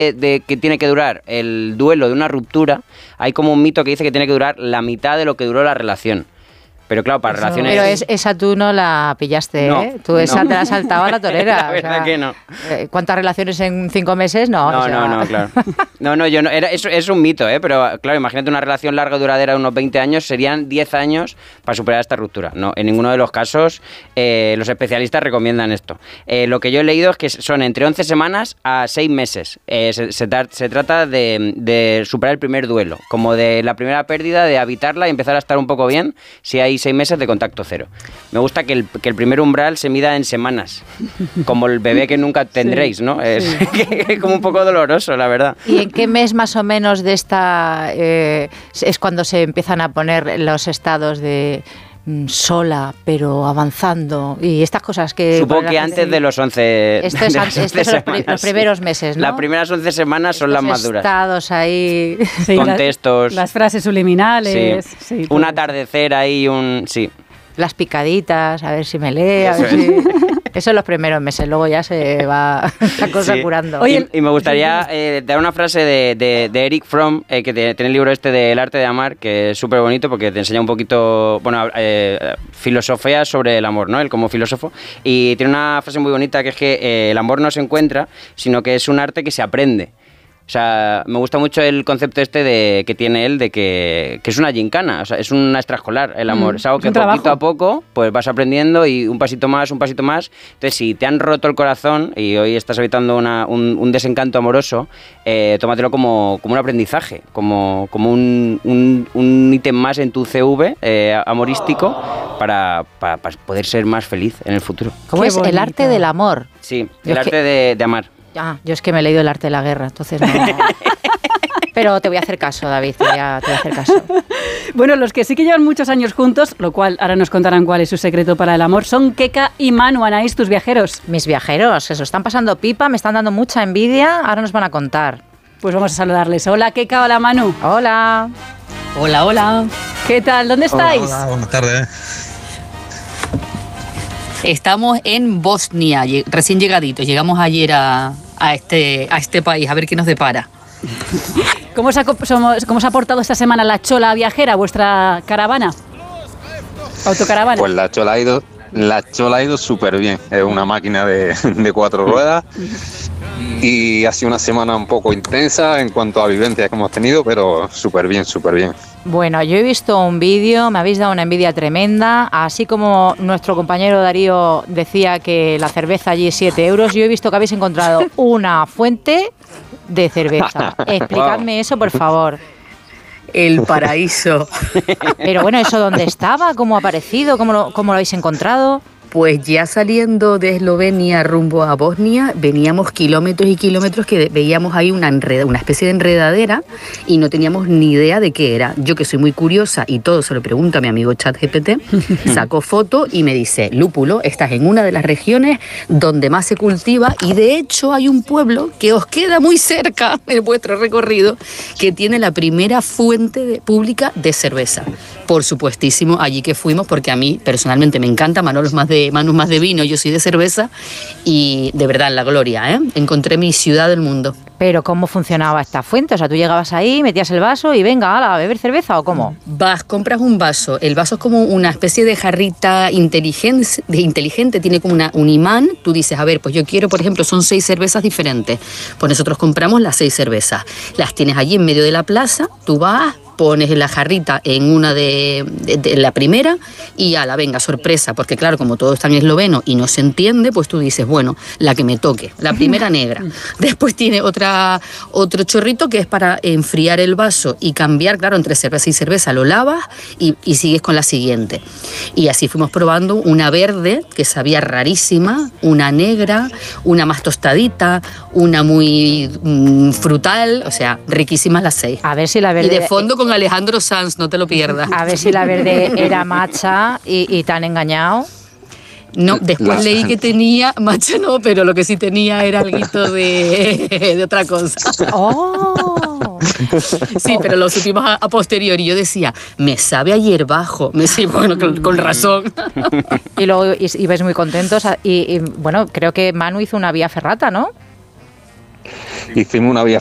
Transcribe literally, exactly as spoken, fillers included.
de que tiene que durar el duelo de una ruptura, hay como un mito que dice que tiene que durar la mitad de lo que duró la relación. Pero claro, para Eso, relaciones... Pero es, esa tú no la pillaste, no, ¿eh? Tú esa no. te la has saltado a la torera. La verdad o sea, que no. ¿Cuántas relaciones en cinco meses? No, no, o sea... no, no, claro. No, no, yo no, era, es, es un mito, ¿eh? Pero claro, imagínate una relación larga duradera de unos veinte años, serían diez años para superar esta ruptura. No, en ninguno de los casos eh, los especialistas recomiendan esto. Eh, lo que yo he leído es que son entre once semanas a seis meses. Eh, se, se, se trata de, de superar el primer duelo, como de la primera pérdida, de habitarla y empezar a estar un poco bien, si hay seis meses de contacto cero. Me gusta que el, que el primer umbral se mida en semanas, como el bebé que nunca tendréis, sí, ¿no? Es sí. como un poco doloroso, la verdad. ¿Y en qué mes más o menos de esta eh, es cuando se empiezan a poner los estados de sola, pero avanzando y estas cosas que... Supongo que antes de los once Esto es, antes, esto es los, los primeros meses, ¿no? Las primeras once semanas son Estos las más duras. Estados ahí... Sí, contextos. Las, las frases subliminales. Sí. Sí, un atardecer ahí, un... Sí. Las picaditas, a ver si me lee, a ver si... Eso en los primeros meses, luego ya se va la cosa sí. curando. Oye, y, y me gustaría eh, dar una frase de, de, de Eric Fromm, eh, que tiene el libro este de El arte de amar, que es súper bonito porque te enseña un poquito, bueno, eh, filosofía sobre el amor, ¿no? Él como filósofo. Y tiene una frase muy bonita que es que eh, el amor no se encuentra, sino que es un arte que se aprende. O sea, me gusta mucho el concepto este de que tiene él de que, que es una gincana, o sea, es una extraescolar el amor. Mm, es algo que es poquito trabajo. a poco pues vas aprendiendo y un pasito más, un pasito más. Entonces, si te han roto el corazón y hoy estás evitando una, un, un desencanto amoroso, eh, tómatelo como, como un aprendizaje, como, como un, un, un ítem más en tu C V eh, amorístico para, para, para poder ser más feliz en el futuro. ¿Cómo Qué es bonito. El arte del amor? Sí, el arte que... de, de amar. Ah, yo es que me he leído El arte de la guerra, entonces no... Pero te voy a hacer caso, David, te voy a, te voy a hacer caso. Bueno, los que sí que llevan muchos años juntos, lo cual ahora nos contarán cuál es su secreto para el amor, son Keka y Manu. Anaís, tus viajeros. Mis viajeros, que se lo están pasando pipa, me están dando mucha envidia, ahora nos van a contar. Pues vamos a saludarles. Hola, Keka, hola, Manu. Hola. Hola, hola. ¿Qué tal? ¿Dónde estáis? Hola, hola, buenas tardes. Estamos en Bosnia, recién llegaditos. Llegamos ayer a, a, este, a este país, a ver qué nos depara. ¿Cómo se, ha, somos, ¿Cómo se ha portado esta semana la chola viajera, vuestra caravana? ¿Autocaravana? Pues la chola ha ido, la chola ha ido súper bien. Es una máquina de, de cuatro ruedas. Y ha sido una semana un poco intensa en cuanto a vivencias que hemos tenido, pero súper bien, súper bien. Bueno, yo he visto un vídeo, me habéis dado una envidia tremenda, así como nuestro compañero Darío decía que la cerveza allí es siete euros, yo he visto que habéis encontrado una fuente de cerveza. Explicadme wow. eso, por favor. El paraíso. Pero bueno, ¿eso dónde estaba? ¿Cómo ha aparecido? ¿Cómo lo, cómo lo habéis encontrado? Pues ya saliendo de Eslovenia rumbo a Bosnia, veníamos kilómetros y kilómetros que veíamos ahí una, enreda, una especie de enredadera y no teníamos ni idea de qué era. Yo, que soy muy curiosa y todo se lo pregunto a mi amigo ChatGPT, sacó foto y me dice: lúpulo, estás en una de las regiones donde más se cultiva y de hecho hay un pueblo que os queda muy cerca en vuestro recorrido que tiene la primera fuente de, pública de cerveza. Por supuestísimo, allí que fuimos, porque a mí personalmente me encanta, Manolo es más de Manu más de vino, yo soy de cerveza y de verdad la gloria, ¿eh? Encontré mi ciudad del mundo. Pero ¿cómo funcionaba esta fuente? O sea, tú llegabas ahí, metías el vaso y venga, ala, a beber cerveza, ¿o cómo? Vas, compras un vaso, el vaso es como una especie de jarrita inteligente, de inteligente, tiene como una, un imán, tú dices, a ver, pues yo quiero, por ejemplo, son seis cervezas diferentes, pues nosotros compramos las seis cervezas, las tienes allí en medio de la plaza, tú vas, pones la jarrita en una de, de, de la primera y a la venga, sorpresa, porque claro, como todo está en esloveno y no se entiende, pues tú dices, bueno, la que me toque, la primera negra. Después tiene otra, otro chorrito que es para enfriar el vaso y cambiar, claro, entre cerveza y cerveza, lo lavas y, y sigues con la siguiente. Y así fuimos probando una verde, que sabía rarísima, una negra, una más tostadita, una muy mmm, frutal, o sea, riquísimas las seis. A ver si la verde... Y de fondo con Alejandro Sanz, no te lo pierdas. A ver si la verde era matcha y, y te han engañado. No, después la... leí que tenía, matcha no, pero lo que sí tenía era alguito de, de otra cosa. ¡Oh! Sí, pero lo supimos a, a posteriori. Yo decía, me sabe a hierbajo. Me sí, bueno, con, con razón. Y luego ibais muy contentos. Y, y bueno, creo que Manu hizo una vía ferrata, ¿no? hicimos una vía